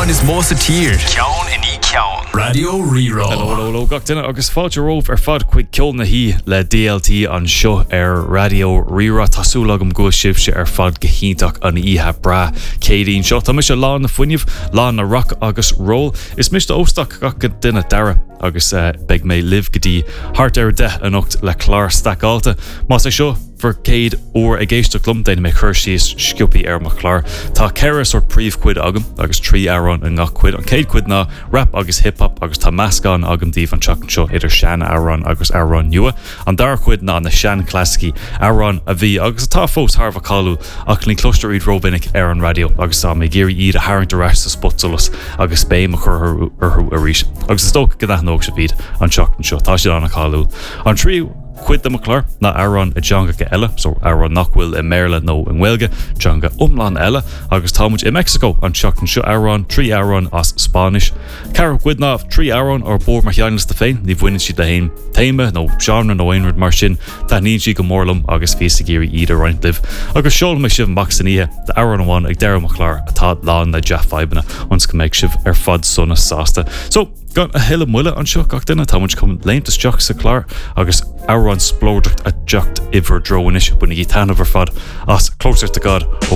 Ceann is Mósa Tír. Ceann in í ceann. Radio Rerá. Hello, gach duine agus fáilte róh fad chuig ceolna hí le DLT an seo Radio Rerá. Tásúla agam go sibse fad gohíntaach an ihe bra cédín seo. Tá mis lá na fuineh, lá na rock agus roll. Is mis óstach gach go duine dara agus beg mé liv gotí hart de an ocht le chlár staáta. Más é seo for céad ó a géiste glum déine mé chuirsíos sciúpi mar chlár. Tá ceire sort príomhcuid agam agus 3 áran a ngach cuid. An céad cuid ná rap agus hip-hop agus tá meascán agam díomh an teach seo idir sean áran agus áran nua. An dar cuid ná na sean clasicí áran a bhí agus tá fós Harfa Calú ach ní cloisteir iad Robinic an radio agus tá mé géirí iad a haint a reis sa spotsolas agus béim a chur arthú a ríis. Agus is tóg go nóg se bíd an teach seo tá sé anna Calú. An trí cuid am chlár na áran a Djanga go eile, so áran nachhfuil in Maryland nó in Welga, Djanga umlan eile, agus támuid in Mexico an teach seo áran, 3 áran as Spanish. Cara cuid ná 3 áran ar bór mar cheannas de féin, ní bhfuinn si de hain téime nó genre nó einrad mar sin, tá níon si go mórlam agus fés géirí iad a roint liv. Agus seol me sibh max in ihe, de áran amháin ag deir am chlár atá lán na Jeff Fibena, ons go méid sibh fad sonna sásta. So, gan a hele muile an seo gach duine támuid cum léimtas teach sa chlár agus áran splódrucht a teacht iver droinis buna í tanna fad as Closer to God ó